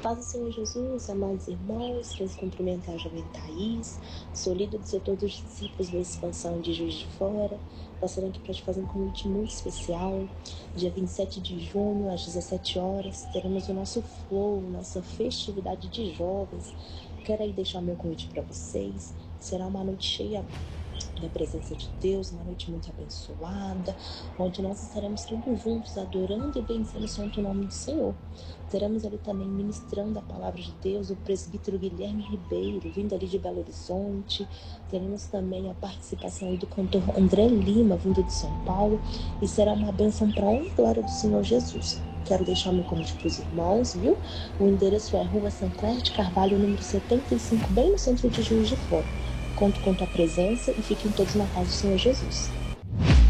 Paz do Senhor Jesus, amados irmãos, quero cumprimentar a jovem Thaís, sou líder do setor dos discípulos da expansão de Juiz de Fora, passando aqui para te fazer um convite muito especial. Dia 27 de junho, às 17 horas, teremos o nosso Flow, nossa festividade de jovens. Quero aí deixar meu convite para vocês, será uma noite cheia da presença de Deus, uma noite muito abençoada, onde nós estaremos todos juntos adorando e bendizendo o santo nome do Senhor. Teremos ali também ministrando a palavra de Deus o presbítero Guilherme Ribeiro, vindo ali de Belo Horizonte. Teremos também a participação do cantor André Lima, vindo de São Paulo, e será uma bênção para a honra e glória do Senhor Jesus. Quero deixar meu convite para os irmãos, viu? O endereço é Rua Sancler de Carvalho, número 75, bem no centro de Juiz de Fora. Conto com tua presença e fiquem todos na paz do Senhor Jesus.